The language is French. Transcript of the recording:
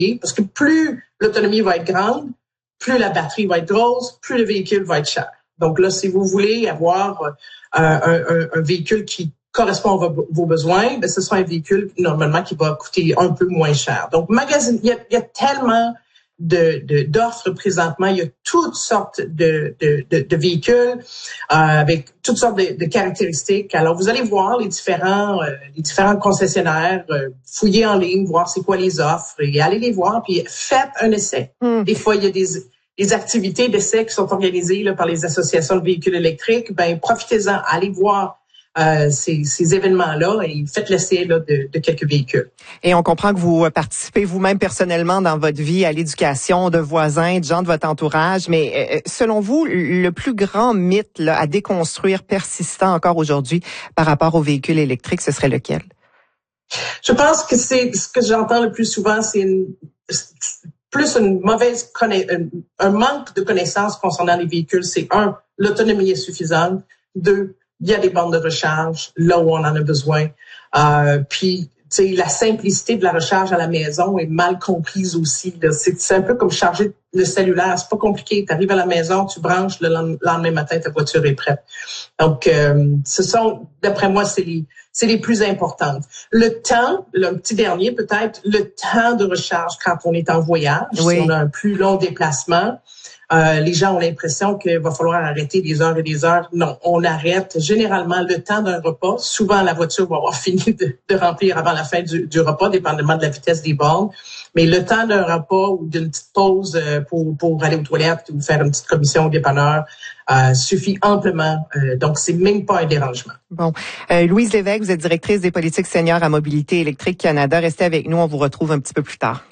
parce que plus l'autonomie va être grande, plus la batterie va être grosse, plus le véhicule va être cher. Donc là, si vous voulez avoir un véhicule qui correspond à vos besoins, ben ce sera un véhicule normalement qui va coûter un peu moins cher. Donc il y a tellement d'offres présentement. Il y a toutes sortes de véhicules avec toutes sortes de caractéristiques. Alors, vous allez voir les différents concessionnaires, fouiller en ligne, voir c'est quoi les offres et allez les voir, puis faites un essai. Des fois, il y a des activités d'essai qui sont organisées là, par les associations de véhicules électriques. Ben, profitez-en, allez voir ces événements-là et faites l'essai là, de quelques véhicules. Et on comprend que vous participez vous-même personnellement dans votre vie à l'éducation de voisins, de gens de votre entourage. Mais selon vous, le plus grand mythe là, à déconstruire persistant encore aujourd'hui par rapport aux véhicules électriques, ce serait lequel? Je pense que c'est ce que j'entends le plus souvent, c'est un manque de connaissances concernant les véhicules. C'est l'autonomie est suffisante. 2, il y a des bornes de recharge là où on en a besoin. Puis, tu sais, la simplicité de la recharge à la maison est mal comprise aussi. Là. C'est un peu comme charger le cellulaire. C'est pas compliqué. Tu arrives à la maison, tu branches, le lendemain matin, ta voiture est prête. Donc, ce sont, d'après moi, c'est les plus importantes. Le temps, un petit dernier peut-être, le temps de recharge quand on est en voyage, oui. Si on a un plus long déplacement. Les gens ont l'impression qu'il va falloir arrêter des heures et des heures. Non, on arrête généralement le temps d'un repas. Souvent, la voiture va avoir fini de remplir avant la fin du repas, dépendamment de la vitesse des bornes. Mais le temps d'un repas ou d'une petite pause pour aller aux toilettes ou faire une petite commission au dépanneur suffit amplement. Donc, c'est même pas un dérangement. Bon. Louise Lévesque, vous êtes directrice des politiques seniors à Mobilité électrique Canada. Restez avec nous, on vous retrouve un petit peu plus tard.